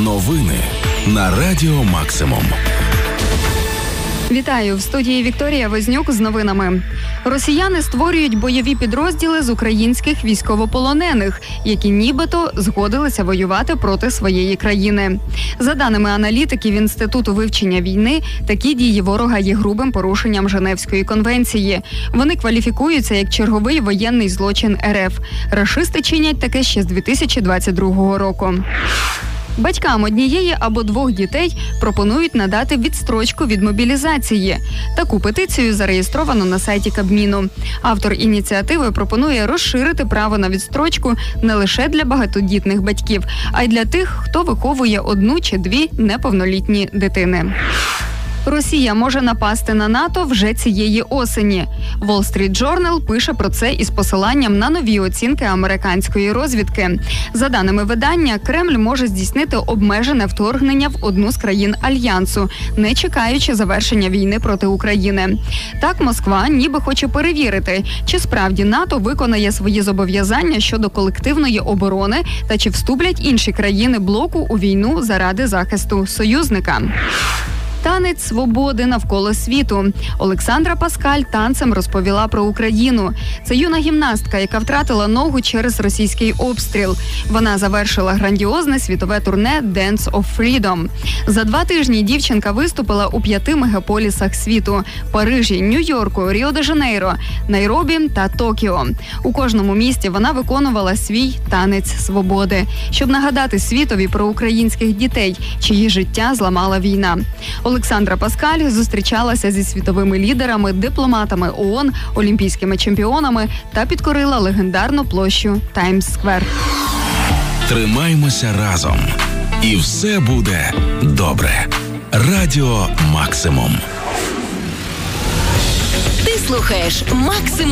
Новини на Радіо Максимум. Вітаю! В студії Вікторія Вознюк з новинами. Росіяни створюють бойові підрозділи з українських військовополонених, які нібито згодилися воювати проти своєї країни. За даними аналітиків Інституту вивчення війни, такі дії ворога є грубим порушенням Женевської конвенції. Вони кваліфікуються як черговий воєнний злочин РФ. Рашисти чинять таке ще з 2022 року. Батькам однієї або двох дітей пропонують надати відстрочку від мобілізації. Таку петицію зареєстровано на сайті Кабміну. Автор ініціативи пропонує розширити право на відстрочку не лише для багатодітних батьків, а й для тих, хто виховує одну чи дві неповнолітні дитини. Росія може напасти на НАТО вже цієї осені. Wall Street Journal пише про це із посиланням на нові оцінки американської розвідки. За даними видання, Кремль може здійснити обмежене вторгнення в одну з країн Альянсу, не чекаючи завершення війни проти України. Так, Москва ніби хоче перевірити, чи справді НАТО виконає свої зобов'язання щодо колективної оборони та чи вступлять інші країни блоку у війну заради захисту союзника. Танець свободи навколо світу. Олександра Паскаль танцем розповіла про Україну. Це юна гімнастка, яка втратила ногу через російський обстріл. Вона завершила грандіозне світове турне «Dance of Freedom». За 2 тижні дівчинка виступила у 5 мегаполісах світу – Парижі, Нью-Йорку, Ріо-де-Жанейро, Найробі та Токіо. У кожному місті вона виконувала свій танець свободи, щоб нагадати світові про українських дітей, чиї життя зламала війна. Олександра Паскаль зустрічалася зі світовими лідерами, дипломатами ООН, олімпійськими чемпіонами та підкорила легендарну площу Таймс-сквер. Тримаймося разом. І все буде добре. Радіо Максимум. Ти слухаєш Максимум.